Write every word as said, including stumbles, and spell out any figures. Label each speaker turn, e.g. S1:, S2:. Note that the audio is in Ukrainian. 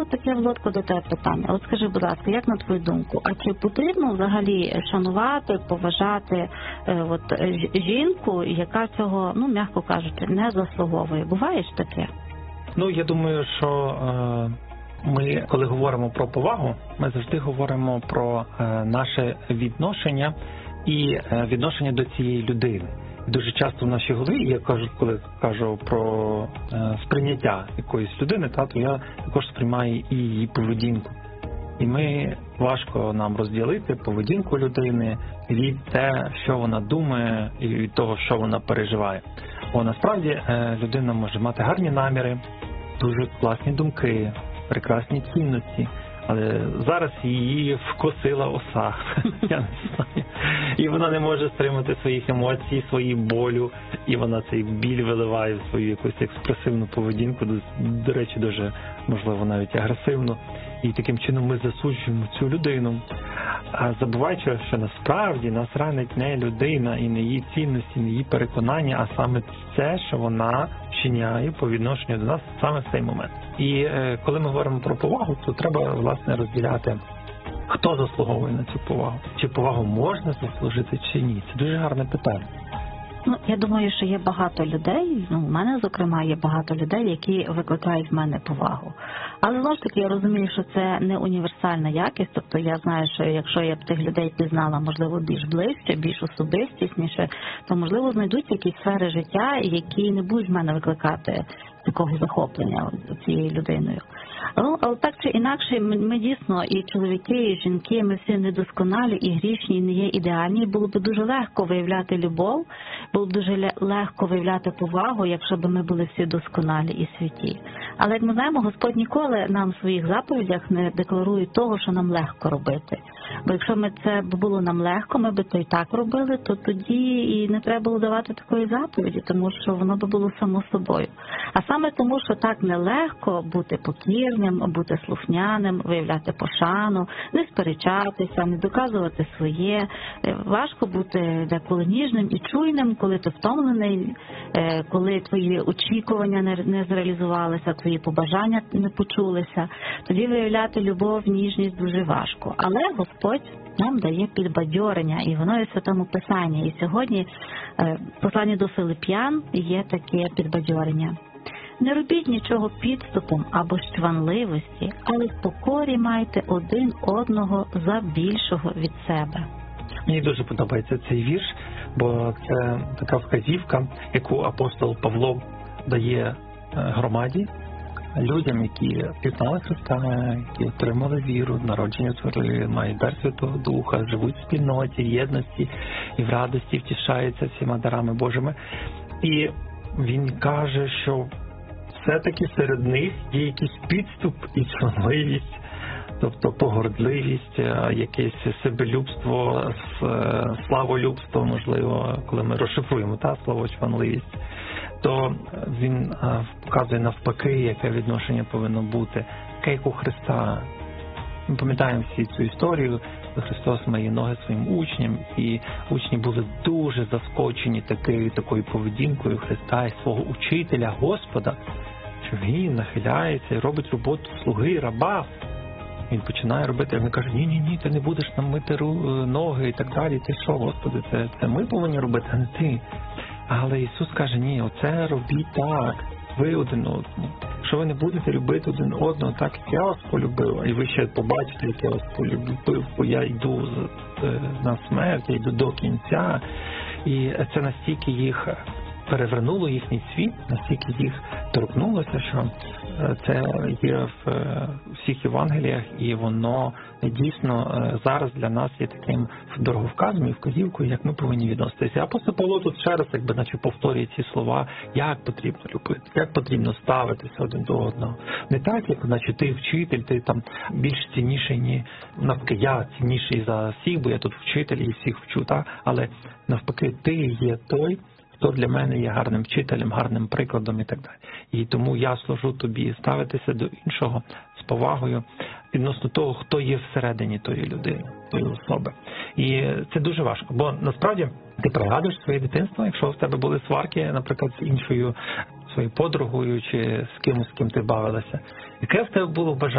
S1: таке, Володько, до тебе питання. От скажи, будь ласка, як на твою думку, а чи потрібно взагалі шанувати, поважати е, от, жінку, яка цього, ну, м'яко кажучи, не заслуговує? Буває ж таке?
S2: Ну, я думаю, що е, ми, коли говоримо про повагу, ми завжди говоримо про е, наше відношення і е, відношення до цієї людини. Дуже часто в нашій голові, я кажу, коли кажу про е, сприйняття якоїсь людини, та, то я також сприймаю і її поведінку. І ми, важко нам розділити поведінку людини від те, що вона думає, і від того, що вона переживає. Бо насправді е, людина може мати гарні наміри, дуже класні думки, прекрасні цінності, але зараз її вкосила оса, я не знаю. І вона не може стримати своїх емоцій, свої болю, і вона цей біль виливає в свою якусь експресивну поведінку, до, до речі, дуже, можливо, навіть агресивну. І таким чином ми засуджуємо цю людину. А забуваючи, що насправді нас ранить не людина і не її цінності, не її переконання, а саме це, що вона вчиняє по відношенню до нас саме в цей момент. І е, коли ми говоримо про повагу, то треба, власне, розділяти, хто заслуговує на цю повагу. Чи повагу можна заслужити, чи ні. Це дуже гарне питання.
S1: Ну, я думаю, що є багато людей, ну, в мене, зокрема, є багато людей, які викликають в мене повагу. Але, знову ж таки, я розумію, що це не універсальна якість, тобто я знаю, що якщо я б цих людей пізнала, можливо, більш ближче, більш особистісніше, то, можливо, знайдуться якісь сфери життя, які не будуть в мене викликати такого захоплення цією людиною. Але, але так чи інакше, ми, ми дійсно, і чоловіки, і жінки, ми всі недосконалі, і грішні, і не є ідеальні. Було б дуже легко виявляти любов, було б дуже легко виявляти повагу, якщо б ми були всі досконалі і святі. Але, як ми знаємо, Господь ніколи нам в своїх заповідях не декларує того, що нам легко робити. Бо якщо ми це б було нам легко, ми б то і так робили, то тоді і не треба було давати такої заповіді, тому що воно б було само собою. А саме тому, що так нелегко бути покірним, бути слухняним, виявляти пошану, не сперечатися, не доказувати своє. Важко бути деколи ніжним і чуйним, коли ти втомлений, коли твої очікування не зреалізувалися, твої побажання не почулися. Тоді виявляти любов, ніжність дуже важко. Але Господь нам дає підбадьорення, і воно є в Святому Писанні. І сьогодні в посланні до Филип'ян є таке підбадьорення. Не робіть нічого підступом або щванливості, але в покорі майте один одного за більшого від себе.
S2: Мені дуже подобається цей вірш, бо це така вказівка, яку апостол Павло дає громаді, людям, які пізнали Христа, які отримали віру, народження творили, мають дар Святого Духа, живуть в спільноті, в єдності і в радості втішаються всіма дарами Божими. І він каже, що все-таки серед них є якийсь підступ і чванливість, тобто погордливість, якесь себелюбство, славолюбство, можливо, коли ми розшифруємо та слово чванливість, то він показує навпаки, яке відношення повинно бути, таке як у Христа. Ми пам'ятаємо всі цю історію, де Христос миє ноги своїм учням, і учні були дуже заскочені такою, такою поведінкою Христа і свого учителя, Господа, що він нахиляється і робить роботу слуги, раба. Він починає робити, а він каже, ні-ні-ні, ти не будеш нам мити ноги і так далі. Ти що, Господи, це, це ми повинні робити, а не ти. Але Ісус каже, ні, оце робіть так, ви один одному. Якщо ви не будете любити один одного так, як я вас полюбив, і ви ще побачите, як я вас полюбив, бо я йду на смерть, я йду до кінця. І це настільки їх перевернуло, їхній світ, настільки їх торкнулося, що це є в всіх Євангеліях, і воно дійсно зараз для нас є таким дороговказом і вказівкою, як ми повинні відноситися. Апостол Павло тут ще раз, якби, наче повторює ці слова, як потрібно любити, як потрібно ставитися один до одного. Не так, як, наче ти вчитель, ти там більш цінніший, ні, навпаки, я цінніший за всіх, бо я тут вчитель і всіх вчу, та? Але навпаки, ти є той, хто для мене є гарним вчителем, гарним прикладом і так далі. І тому я служу тобі ставитися до іншого з повагою відносно того, хто є всередині тої людини, тої особи. І це дуже важко, бо насправді ти пригадуєш своє дитинство, якщо в тебе були сварки, наприклад, з іншою своєю подругою чи з кимось, з ким ти бавилася. Яке в тебе було бажання